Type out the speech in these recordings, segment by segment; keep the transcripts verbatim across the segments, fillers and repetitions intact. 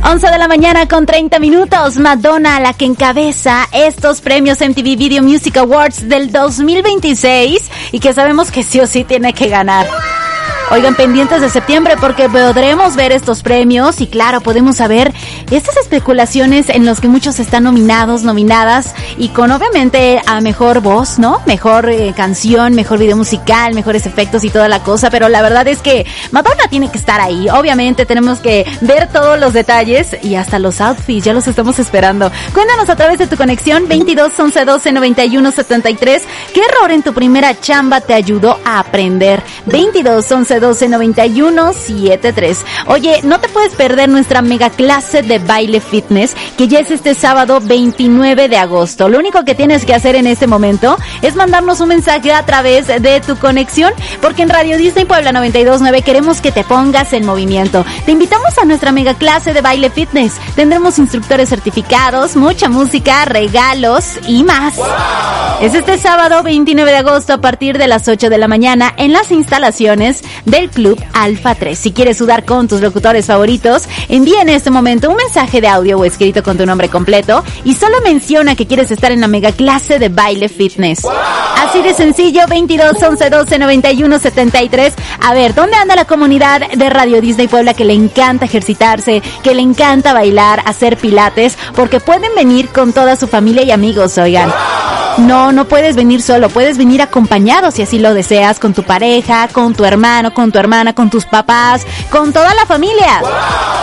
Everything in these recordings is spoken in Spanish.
once de la mañana con treinta minutos. Madonna, la que encabeza estos premios M T V Video Music Awards del dos mil veintiséis y que sabemos que sí o sí tiene que ganar. Oigan, pendientes de septiembre porque podremos ver estos premios y claro, podemos saber estas especulaciones en los que muchos están nominados, nominadas y con obviamente a mejor voz, ¿no? Mejor eh, canción, mejor video musical, mejores efectos y toda la cosa, pero la verdad es que Madonna tiene que estar ahí. Obviamente tenemos que ver todos los detalles y hasta los outfits, ya los estamos esperando. Cuéntanos a través de tu conexión veintidós once doce noventa y uno setenta y tres, ¿qué error en tu primera chamba te ayudó a aprender? veintidós once doce noventa y uno setenta y tres. Oye, no te puedes perder nuestra mega clase de baile fitness que ya es este sábado veintinueve de agosto. Lo único que tienes que hacer en este momento es mandarnos un mensaje a través de tu conexión porque en Radio Disney Puebla noventa y dos punto nueve queremos que te pongas en movimiento. Te invitamos a nuestra mega clase de baile fitness. Tendremos instructores certificados, mucha música, regalos y más. ¡Wow! Es este sábado veintinueve de agosto a partir de las ocho de la mañana en las instalaciones del Club Alfa tres. Si quieres sudar con tus locutores favoritos, envía en este momento un mensaje de audio o escrito con tu nombre completo y solo menciona que quieres estar en la mega clase de baile fitness. ¡Wow! Así de sencillo, veintidós once doce noventa y uno setenta y tres. A ver, ¿dónde anda la comunidad de Radio Disney Puebla que le encanta ejercitarse, que le encanta bailar, hacer pilates? Porque pueden venir con toda su familia y amigos, oigan. ¡Wow! No, no puedes venir solo, puedes venir acompañado si así lo deseas, con tu pareja, con tu hermano, con tu hermana, con tus papás, con toda la familia. ¡Wow!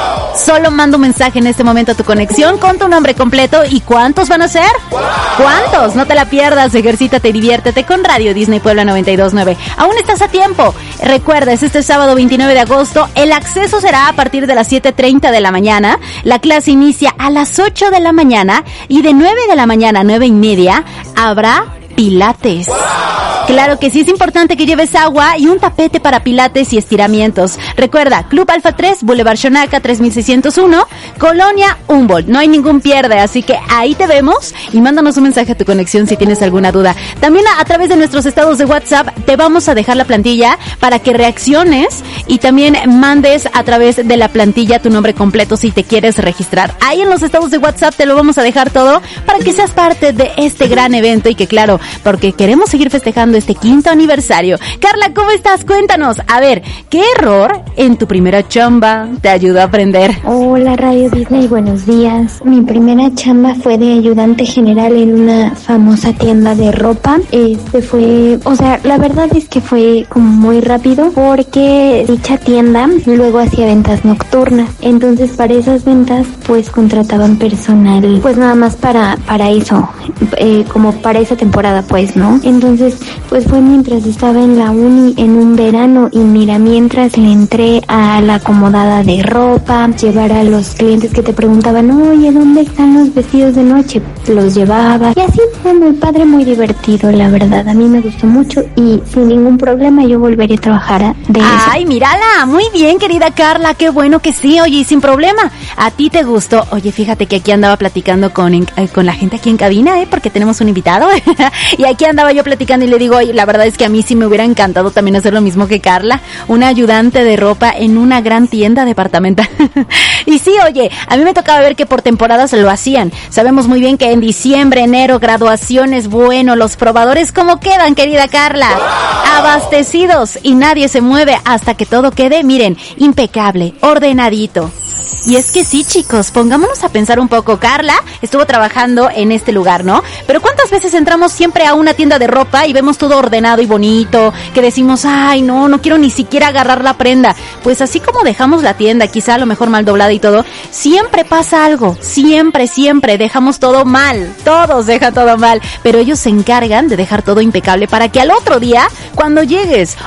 Solo manda un mensaje en este momento a tu conexión con tu nombre completo y ¿cuántos van a ser? ¡Wow! ¿Cuántos? No te la pierdas, ejercítate y diviértete con Radio Disney Puebla noventa y dos punto nueve. Aún estás a tiempo. Recuerda, es este sábado veintinueve de agosto, el acceso será a partir de las siete treinta de la mañana, la clase inicia a las ocho de la mañana y de nueve de la mañana a nueve y media habrá pilates. ¡Wow! Claro que sí, es importante que lleves agua y un tapete para pilates y estiramientos. Recuerda, Club Alfa tres, Boulevard Xonaca tres mil seiscientos uno, Colonia Humboldt. No hay ningún pierde, así que ahí te vemos y mándanos un mensaje a tu conexión si tienes alguna duda. También a, a través de nuestros estados de WhatsApp te vamos a dejar la plantilla para que reacciones y también mandes a través de la plantilla tu nombre completo si te quieres registrar. Ahí en los estados de WhatsApp te lo vamos a dejar todo para que seas parte de este gran evento y que claro, porque queremos seguir festejando este quinto aniversario. Carla, ¿cómo estás? Cuéntanos. A ver, ¿qué error en tu primera chamba te ayudó a aprender? Hola Radio Disney, buenos días. Mi primera chamba fue de ayudante general en una famosa tienda de ropa. Este fue, o sea, la verdad es que fue como muy rápido porque dicha tienda luego hacía ventas nocturnas. Entonces para esas ventas pues contrataban personal, pues nada más para, para eso, eh, como para esa temporada pues, ¿no? Entonces pues fue mientras estaba en la uni en un verano y mira, mientras le entré a la acomodada de ropa, llevar a los clientes que te preguntaban, oye, ¿dónde están los vestidos de noche? Los llevaba y así fue muy padre, muy divertido, la verdad, a mí me gustó mucho y sin ningún problema yo volveré a trabajar de eso. Ay, mírala, muy bien querida Carla, qué bueno que sí, oye, y sin problema, a ti te gustó. Oye, fíjate que aquí andaba platicando con, eh, con la gente aquí en cabina, eh, porque tenemos un invitado y aquí andaba yo platicando y le digo, oye, la verdad es que a mí sí me hubiera encantado también hacer lo mismo que Carla, una ayudante de ropa en una gran tienda departamental. Y sí, oye, a mí me tocaba ver que por temporadas lo hacían. Sabemos muy bien que en diciembre, enero, graduaciones, bueno, los probadores, ¿cómo quedan, querida Carla? Abastecidos y nadie se mueve hasta que todo quede, miren, impecable, ordenadito. Y es que sí, chicos, pongámonos a pensar un poco. Carla estuvo trabajando en este lugar, ¿no? Pero ¿cuántas veces entramos siempre a una tienda de ropa y vemos todo ordenado y bonito? Que decimos, ay, no, no quiero ni siquiera agarrar la prenda. Pues así como dejamos la tienda, quizá a lo mejor mal doblada y todo, siempre pasa algo. Siempre, siempre dejamos todo mal. Todos dejan todo mal. Pero ellos se encargan de dejar todo impecable para que al otro día, cuando llegues